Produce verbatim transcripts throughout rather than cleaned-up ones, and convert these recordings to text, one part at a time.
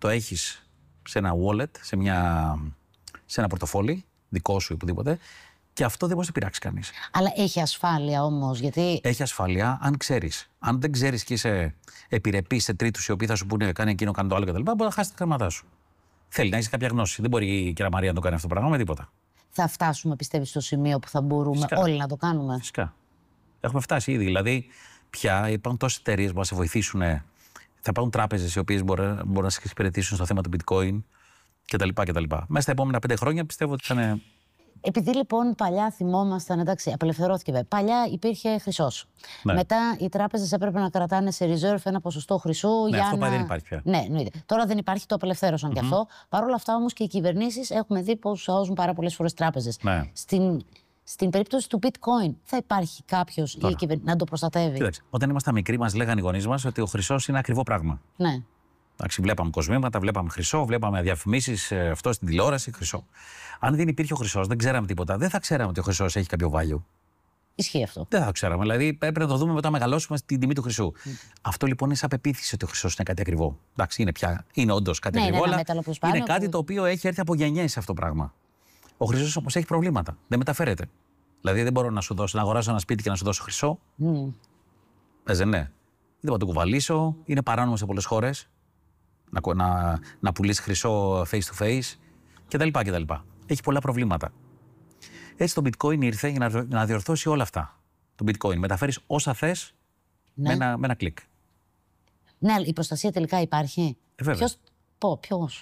το έχεις σε ένα wallet, σε, μια, σε ένα πορτοφόλι, δικό σου ή οπουδήποτε, και αυτό δεν μπορεί να το πειράξει κανείς. Αλλά έχει ασφάλεια όμως, γιατί. Έχει ασφάλεια αν ξέρεις. Αν δεν ξέρεις και είσαι επιρρεπής σε τρίτους οι οποίοι θα σου πούνε κάνει εκείνο, κάνει το άλλο κτλ., μπορεί να χάσει τα χρήματά σου. Θέλει να έχει κάποια γνώση. Δεν μπορεί η κυρία Μαρία να το κάνει αυτό το πράγμα με τίποτα. Θα φτάσουμε, πιστεύεις, στο σημείο που θα μπορούμε Φυσικά. όλοι να το κάνουμε? Φυσικά. Έχουμε φτάσει ήδη. Δηλαδή, πια υπάρχουν τόσες εταιρείες που θα σε βοηθήσουν. Θα υπάρχουν τράπεζες οι οποίες μπορούν, μπορούν να σε εξυπηρετήσουν στο θέμα του bitcoin κτλ. Μέσα στα επόμενα πέντε χρόνια πιστεύω ότι θα είναι. Επειδή λοιπόν παλιά θυμόμασταν, εντάξει, απελευθερώθηκε βέβαια. Παλιά υπήρχε χρυσός. Ναι. Μετά οι τράπεζες έπρεπε να κρατάνε σε reserve ένα ποσοστό χρυσού. Ναι, για αυτό να. Δεν υπάρχει πια. Ναι, ναι, τώρα δεν υπάρχει, το απελευθέρωσαν mm-hmm. και αυτό. Παρ' όλα αυτά όμως και οι κυβερνήσεις έχουμε δει πως σώζουν πάρα πολλές φορές τράπεζες. Ναι. Στην, στην περίπτωση του bitcoin, θα υπάρχει κάποιος ή κυβερ... να το προστατεύει? Κοίταξε, όταν ήμασταν μικροί, μας λέγανε οι γονείς μας ότι ο χρυσός είναι ακριβό πράγμα. Ναι. Εντάξει, βλέπαμε κοσμήματα, βλέπαμε χρυσό, βλέπαμε διαφημίσεις, αυτό στην τηλεόραση, χρυσό. Αν δεν υπήρχε ο χρυσός, δεν ξέραμε τίποτα. Δεν θα ξέραμε ότι ο χρυσός έχει κάποιο value. Ισχύει αυτό. Δεν θα το ξέραμε. Δηλαδή, πρέπει να το δούμε μετά να μεγαλώσουμε στην τιμή του χρυσού. Mm. Αυτό λοιπόν είναι σαν πεποίθηση ότι ο χρυσός είναι κάτι ακριβό. Εντάξει, είναι, πια, είναι όντως κάτι ναι, ακριβό, είναι, αλλά είναι που... κάτι το οποίο έχει έρθει από γενιές αυτό το πράγμα. Ο χρυσός όμως έχει προβλήματα. Δεν μεταφέρεται. Δηλαδή, δεν μπορώ να σου δώσω, να αγοράσω ένα σπίτι και να σου δώσω χρυσό. Mm. Πες, ναι. Δεν μπορώ να το κουβαλήσω. Είναι παράνομο σε πολλές χώρες. Να, να, να πουλήσει χρυσό face to face κτλ. κτλ. Έχει πολλά προβλήματα. Έτσι το bitcoin ήρθε για να, να διορθώσει όλα αυτά. Το bitcoin. Μεταφέρεις όσα θες ναι. με, ένα, με ένα κλικ. Ναι, η προστασία τελικά υπάρχει. Ε, ποιος, πω, ποιος.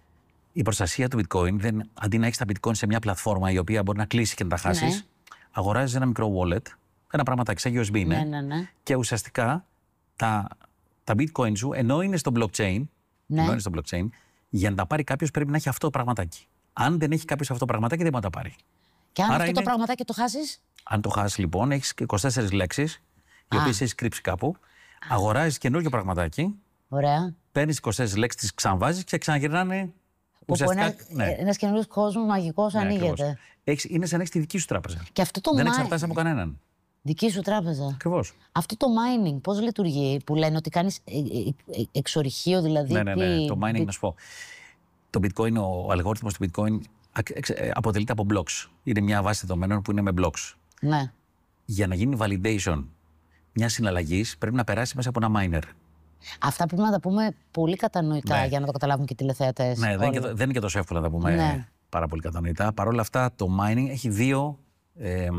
Η προστασία του bitcoin, δεν, αντί να έχεις τα bitcoin σε μια πλατφόρμα η οποία μπορεί να κλείσει και να τα χάσεις, ναι. αγοράζεις ένα μικρό wallet, ένα πραγματάκι σαν γιου ες μπι είναι, ναι, ναι, ναι. και ουσιαστικά τα, τα bitcoin σου, ενώ είναι στο blockchain, ναι. ενώ είναι στο blockchain, για να τα πάρει κάποιος πρέπει να έχει αυτό το πραγματάκι. Αν δεν έχει κάποιος αυτό το πραγματάκι, δεν μπορεί να τα πάρει. Και αν Άρα αυτό είναι... το πραγματάκι το χάσεις? Αν το χάσεις λοιπόν, έχεις είκοσι τέσσερις λέξεις, οι οποίες έχεις κρύψει κάπου, αγοράζεις καινούργιο πραγματάκι. Ωραία. Παίρνεις είκοσι τέσσερις λέξεις, τις ξαναβάζεις και ξαναγυρνάνε. Ουσιαστικά, ένα, ναι. ένας καινούριος κόσμος μαγικός ναι, ανοίγεται. Έχεις, είναι σαν να έχεις τη δική σου τράπεζα. Και αυτό το δεν mining... εξαρτάσαι από κανέναν. Δική σου τράπεζα. Ακριβώς. Αυτό το mining πώς λειτουργεί, που λένε ότι κάνεις εξορυχείο, δηλαδή. Ναι, ναι, ναι. Το mining, να σου πω. Το bitcoin, ο αλγόριθμος του bitcoin αποτελείται από blocks. Είναι μια βάση δεδομένων που είναι με blocks. Ναι. Για να γίνει validation μια συναλλαγή πρέπει να περάσει μέσα από ένα miner. Αυτά πρέπει να τα πούμε πολύ κατανοητά ναι. για να το καταλάβουν και οι τηλεθεατές. Ναι, δεν είναι, και, δεν είναι και τόσο εύκολο να τα πούμε ναι. πάρα πολύ κατανοητά. Παρ' όλα αυτά, το mining έχει δύο, ε,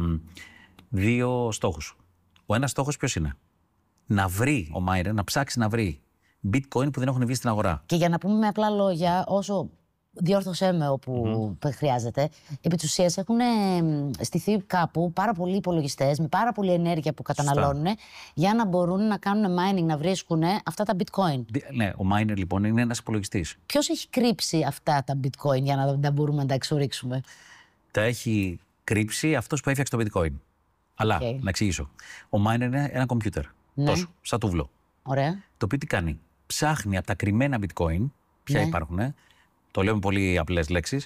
δύο στόχους. Ο ένας στόχος ποιος είναι? Να βρει ο miner, να ψάξει να βρει bitcoin που δεν έχουν βγει στην αγορά. Και για να πούμε με απλά λόγια, όσο. Διόρθωσέ με όπου mm-hmm. χρειάζεται. Επί της ουσίας έχουν στηθεί κάπου πάρα πολλοί υπολογιστές με πάρα πολλή ενέργεια που καταναλώνουν για να μπορούν να κάνουν mining, να βρίσκουν αυτά τα bitcoin. Ναι, ο miner λοιπόν είναι ένας υπολογιστής. Ποιος έχει κρύψει αυτά τα bitcoin για να τα μπορούμε να τα εξορίξουμε? Τα έχει κρύψει αυτός που έφτιαξε το bitcoin. Αλλά, okay. να εξηγήσω. Ο miner είναι ένα κομπιούτερ. Ναι. Τόσο, σαν τούβλο. Ωραία. Το οποίο τι κάνει? Ψάχνει από τα κρυμμένα bitcoin, ποια ναι. υπάρχουν, το λέω με πολύ απλές λέξεις,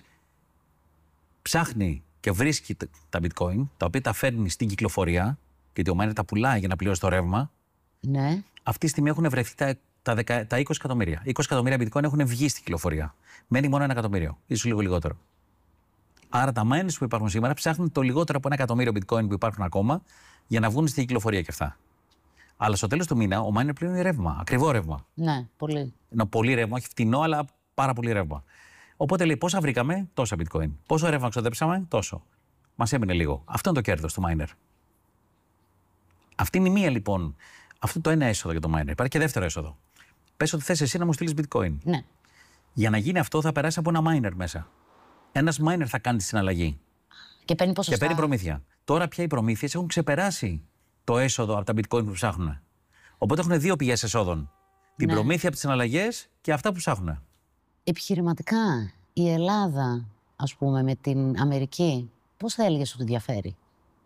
ψάχνει και βρίσκει τα bitcoin, τα οποία τα φέρνει στην κυκλοφορία, γιατί ο miner τα πουλάει για να πληρώσει το ρεύμα. Ναι. Αυτή τη στιγμή έχουν βρεθεί τα, τα, δεκα, τα είκοσι εκατομμύρια. είκοσι εκατομμύρια bitcoin έχουν βγει στην κυκλοφορία. Μένει μόνο ένα εκατομμύριο, ίσως λίγο λιγότερο. Άρα τα miners που υπάρχουν σήμερα ψάχνουν το λιγότερο από ένα εκατομμύριο bitcoin που υπάρχουν ακόμα για να βγουν στην κυκλοφορία και αυτά. Αλλά στο τέλος του μήνα ο miner πλέον είναι ρεύμα, ακριβό ρεύμα. Ναι, πολύ. Ενώ πολύ ρεύμα, όχι φτηνό, αλλά πάρα πολύ ρεύμα. Οπότε λέει πόσα βρήκαμε, τόσα bitcoin. Πόσο ρεύμα ξοδέψαμε, τόσο. Μας έμεινε λίγο. Αυτό είναι το κέρδος του miner. Αυτή είναι η μία λοιπόν. Αυτό το ένα έσοδο για το miner. Υπάρχει και δεύτερο έσοδο. Πες ότι θες εσύ να μου στείλεις bitcoin. Ναι. Για να γίνει αυτό θα περάσει από ένα miner μέσα. Ένας miner θα κάνει τη συναλλαγή. Και παίρνει ποσοστά. Και παίρνει προμήθεια. Τώρα πια οι προμήθειες έχουν ξεπεράσει το έσοδο από τα bitcoin που ψάχνουν. Οπότε έχουν δύο πηγές εσόδων. Την ναι. προμήθεια από τις συναλλαγές και αυτά που ψάχνουν. Επιχειρηματικά, η Ελλάδα, ας πούμε, με την Αμερική, πώς θα έλεγες ότι διαφέρει?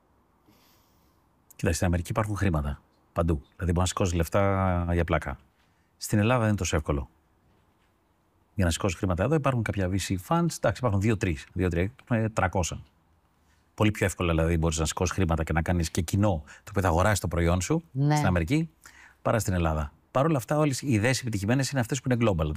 Κοίτα, στην Αμερική υπάρχουν χρήματα. Παντού. Δηλαδή, μπορεί να σηκώσει λεφτά για πλάκα. Στην Ελλάδα δεν είναι τόσο εύκολο. Για να σηκώσει χρήματα εδώ υπάρχουν κάποια βι σι funds. Εντάξει, υπάρχουν δύο-τρία. δύο-τρία, τριακόσια. Πολύ πιο εύκολα δηλαδή μπορεί να σηκώσει χρήματα και να κάνει και κοινό το οποίο θα αγοράσει το προϊόν σου ναι. στην Αμερική παρά στην Ελλάδα. Παρ' όλα αυτά, όλες οι ιδέες επιτυχημένες είναι αυτές που είναι global.